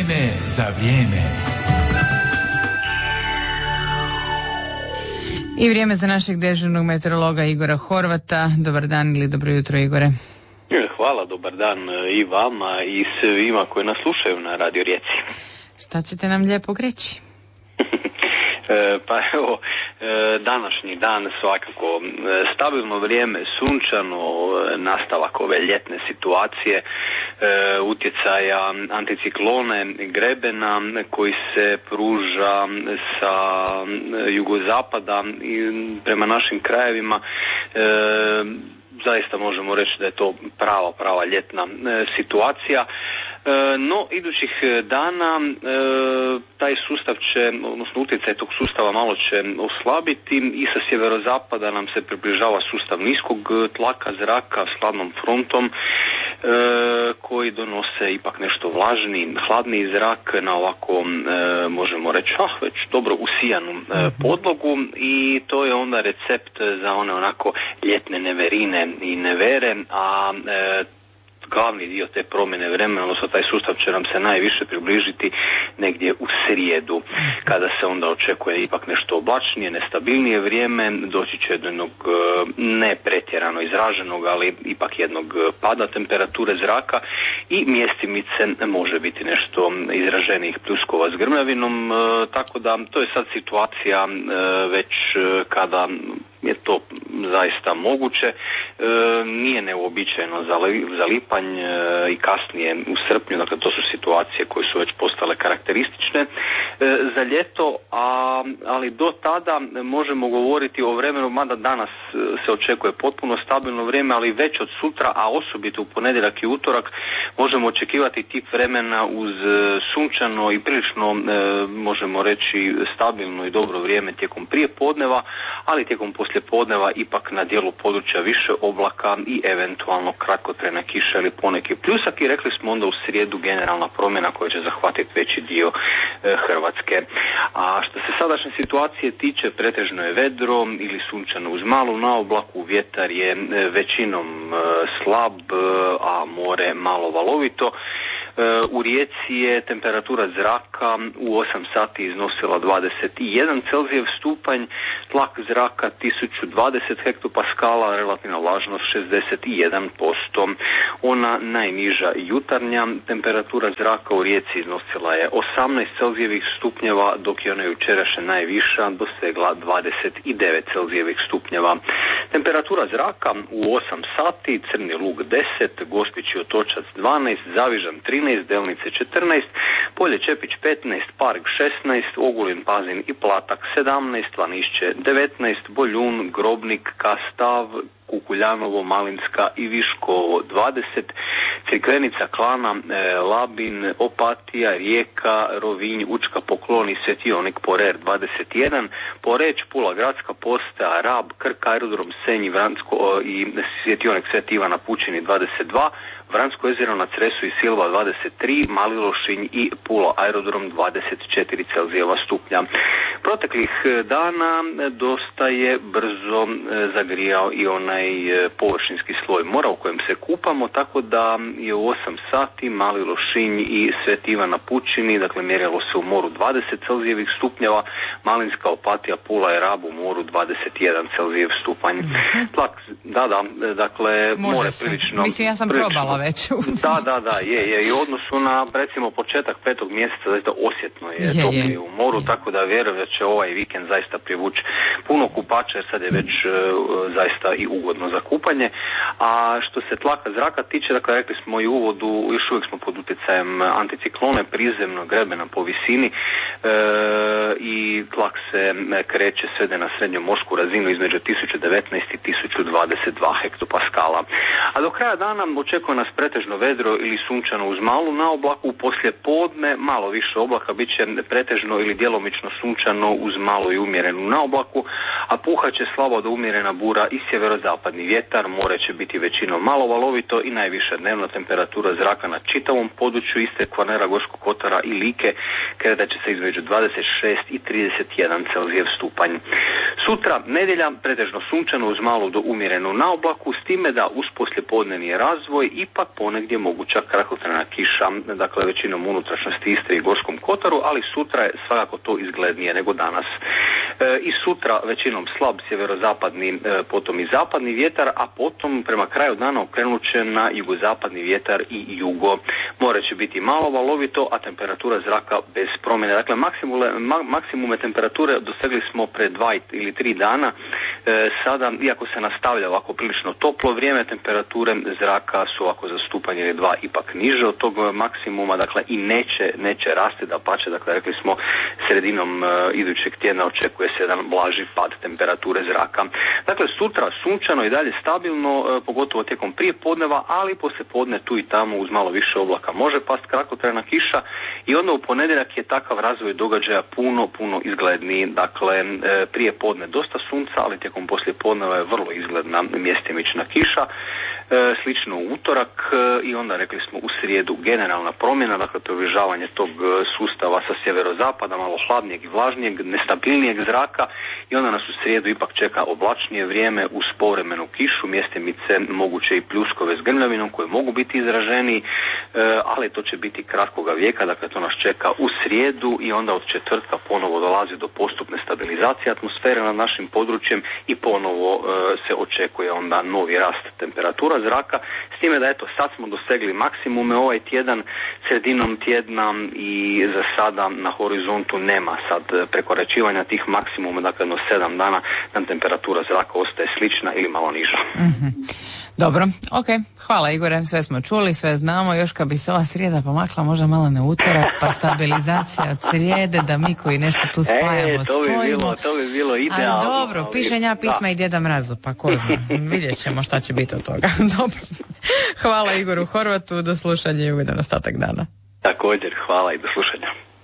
Vreme za vrijeme. I vrijeme za našeg dežurnog meteorologa Igora Horvata. Dobar dan ili dobro jutro, Igore. Hvala, dobar dan i vama i svima koji nas slušaju na Radio Rijeci. Šta ćete nam lijepo reći? Pa evo, današnji dan svakako stabilno vrijeme, sunčano, nastavak ove ljetne situacije, utjecaja anticiklone Grebena koji se pruža sa jugozapada i prema našim krajevima. Zaista možemo reći da je to prava ljetna situacija. No, idućih dana taj sustav će, odnosno utjecaj tog sustava malo će oslabiti i sa sjeverozapada nam se približava sustav niskog tlaka zraka s hladnom frontom koji donose ipak nešto vlažniji, hladniji zrak na ovako, možemo reći, već dobro usijanu podlogu i to je onda recept za one onako ljetne neverine i nevere, a glavni dio te promjene vremena, odnosno taj sustav će nam se najviše približiti negdje u srijedu, kada se onda očekuje ipak nešto oblačnije, nestabilnije vrijeme, doći će do jednog ne pretjerano izraženog, ali ipak jednog pada temperature zraka i mjestimice može biti nešto izraženijih pljuskova s grmljavinom, tako da to je sad situacija već kada je to zaista moguće, nije neuobičajeno za lipanj i kasnije u srpnju, dakle to su situacije koje su već postale karakteristične za ljeto, ali do tada možemo govoriti o vremenu, mada danas se očekuje potpuno stabilno vrijeme, ali već od sutra, a osobito u ponedjeljak i utorak, možemo očekivati tip vremena uz sunčano i prilično, možemo reći, stabilno i dobro vrijeme tijekom prije podneva, ali tijekom poslije podneva ipak na dijelu područja više oblaka i eventualno kratkotrajna kiša ili poneki pljusak i rekli smo onda u srijedu generalna promjena koja će zahvatiti veći dio Hrvatske. A što se sadašnje situacije tiče, pretežno je vedro ili sunčano uz malu naoblaku, vjetar je većinom slab, a more malo valovito. U Rijeci je temperatura zraka u 8 sati iznosila 21 Celzijev stupanj, tlak zraka 1020 hektopaskala, relativna vlažnost 61%. Ona najniža jutarnja temperatura zraka u Rijeci iznosila je 18 Celzijevih stupnjeva, dok je ona jučerašnja najviša dosegla 29 Celzijevih stupnjeva. Temperatura zraka u 8 sati, Crni Lug 10, Gospić i Otočac 12, Zavižan 13, Delnice 14, Polje Čepić 15, Park 16, Ogulin, Pazin i Platak 17, Lanišće 19, Boljun, Grobnik, Kastav, Kukuljanovo, Malinska i Viškovo 20, Crikvenica, Klana, Labin, Opatija, Rijeka, Rovinj, Učka, Poklon i Svetionik, Porer 21, Poreć, Pula, Gradska postaja, Rab, Krk, Aerodrom Senj, Vransko i Svetionik Svet Ivana Pučini 22, Vransko jezero na Cresu i Silva 23, Mali Lošinj i Pula aerodrom 24 Celzijeva stupnja. Proteklih dana dosta je brzo zagrijao i onaj površinski sloj mora u kojem se kupamo, tako da je u 8 sati Mali Lošinj i Svet Ivan na Pučini, dakle mjerilo se u moru 20 Celzijevih stupnjeva, Malinska, Opatija, Pula i Rab u moru 21 Celzijev stupanj. Tlak, dakle more prilično... Mislim, ja sam probala već. Da, je. I u odnosu na, recimo, početak 5. mjeseca, zaista osjetno je toplije u moru, tako da vjerujem da će ovaj vikend zaista privući puno kupača, jer sad je već zaista i ugodno za kupanje. A što se tlaka zraka tiče, dakle, rekli smo i u uvodu, još uvijek smo pod utjecajem anticiklone, prizemnog grebena po visini i tlak se kreće svede na srednjomorsku razinu između 1019 i 1022 hektopaskala. A do kraja dana očekuje nas pretežno vedro ili sunčano uz malu naoblaku, poslije podne malo više oblaka, bit će pretežno ili djelomično sunčano uz malo i umjerenu naoblaku, a puhat će slabo do umjerena bura i sjeverozapadni vjetar, more će biti većinom malo valovito i najviša dnevna temperatura zraka na čitavom području iste Kvarnera, Gorskog kotara i Like kretat će se između 26 i 31 Celzijev stupanj. Sutra, nedjelja, pretežno sunčano uz malu do umjerenu naoblaku, s time da uz poslijepodnevni razvoj i ipak ponegdje moguća kratkotrajna kiša, dakle većinom unutrašnjosti Istre i Gorskom kotaru, ali sutra je svakako to izglednije nego danas. I sutra većinom slab sjeverozapadni, potom i zapadni vjetar, a potom prema kraju dana okrenut će na jugozapadni vjetar i jugo. More će biti malo valovito, a temperatura zraka bez promjene. Dakle, maksimume temperature dosegli smo pre 2 ili 3 dana. Sada, iako se nastavlja ovako prilično toplo vrijeme, temperature zraka su ovako za stupanj ili 2 ipak niže od tog maksimuma, dakle i neće rasti, dapače, dakle rekli smo sredinom idućeg tjedna očekuje se jedan blaži pad temperature zraka. Dakle, sutra sunčano i dalje stabilno, pogotovo tijekom prije podneva, ali poslije podne tu i tamo uz malo više oblaka može past kratkotrajna kiša i onda u ponedjeljak je takav razvoj događaja puno izgledniji. Dakle, prije podne dosta sunca, ali tijekom poslije podneva je vrlo izgledna mjestimična kiša. Slično u utorak i onda rekli smo u srijedu generalna promjena, dakle približavanje tog sustava sa sjeverozapada, malo hladnijeg i vlažnijeg, nestabilnijeg zraka i onda nas u srijedu ipak čeka oblačnije vrijeme uz povremenu kišu, mjestimice moguće i pljuskove s grmljavinom koje mogu biti izraženiji, ali to će biti kratkoga vijeka, dakle to nas čeka u srijedu i onda od četvrtka ponovo dolazi do postupne stabilizacije atmosfere nad našim područjem i ponovo se očekuje onda novi rast temperatura zraka, s time da eto sad smo dosegli maksimume ovaj tjedan, sredinom tjedna i za sada na horizontu nema sad prekoračivanja tih maksimuma, dakle no 7 dana nam temperatura zraka ostaje slična ili malo niža. Dobro, ok, hvala Igore, sve smo čuli, sve znamo, još kad bi se ova srijeda pomakla možda malo na utorak, pa stabilizacija od srijede, da mi koji nešto tu spajamo, spojimo. To bi bilo idealno. Ali dobro, pišem ja pisma i Djeda Mrazu, pa ko zna, vidjet ćemo šta će biti od toga. Dobro, hvala Igoru Horvatu, do slušanja i ugodan ostatak dana. Također, hvala i do slušanja.